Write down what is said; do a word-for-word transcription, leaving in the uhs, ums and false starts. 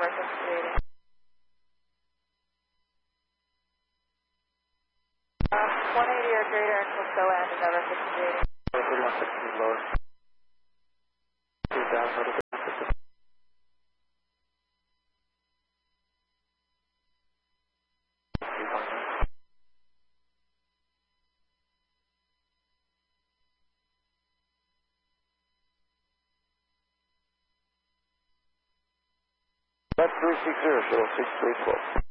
number sixty eighty. Uh, one eighty or greater until so end, number sixty eighty. thirty-one sixty lower. Two down, thirty-one sixty. That's three six zero, shuttle six three twelve.